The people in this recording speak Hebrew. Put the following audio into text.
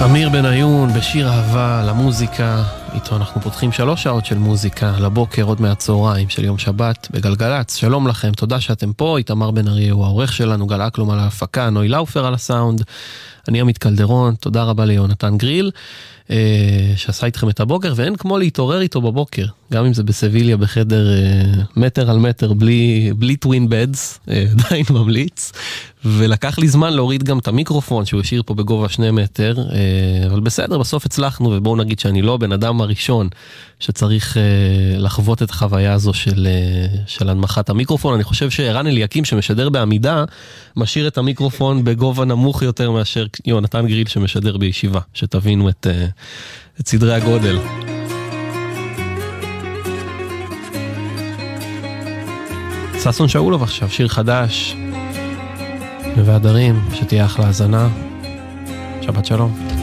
אמיר בניון בשיר אהבה למוזיקה, איתו אנחנו פותחים 3 שעות של מוזיקה לבוקר עוד מהצהריים של יום שבת בגלגלץ. שלום לכם, תודה שאתם פה. איתמר בן אריה הוא העורך שלנו, גל אקלום על ההפקה, נוי לאופר על הסאונד, אני עמית קלדרון. תודה רבה ליונתן גריל שעשה איתכם את הבוקר, ואין כמו להתעורר איתו בבוקר, גם אם זה בסביליה בחדר מטר על מטר בלי טווין בדס, עדיין ממליץ. ולקח לי זמן להוריד גם את המיקרופון שהוא השאיר פה בגובה 2 מטר, אבל בסדר, בסוף הצלחנו. ובואו נגיד שאני לא בן אדם הראשון שצריך לחוות את החוויה הזו של הנמכת המיקרופון. אני חושב שרן אליקים שמשדר בעמידה משאיר את המיקרופון בגובה נמוך יותר מאשר יונתן גריל שמשדר בישיבה, שתבינו את סדרי הגודל. ששון שאולוב עכשיו, שיר חדש, מבאדרים, שתהיה אחלה הזנה. שבת שלום.